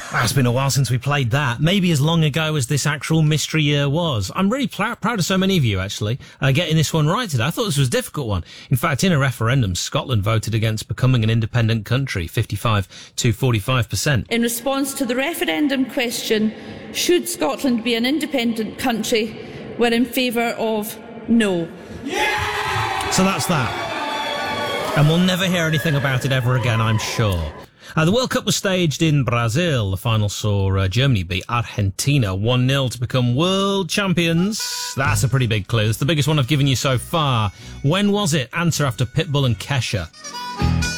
It's been a while since we played that. Maybe as long ago as this actual mystery year was. I'm really proud of so many of you, actually, getting this one right today. I thought this was a difficult one. In fact, in a referendum, Scotland voted against becoming an independent country, 55 to 45%. In response to the referendum question, should Scotland be an independent country, we're in favour of no. Yeah! So that's that. And we'll never hear anything about it ever again, I'm sure. The World Cup was staged in Brazil. The final saw Germany beat Argentina 1-0 to become world champions. That's a pretty big clue. It's the biggest one I've given you so far. When was it? Answer after Pitbull and Kesha.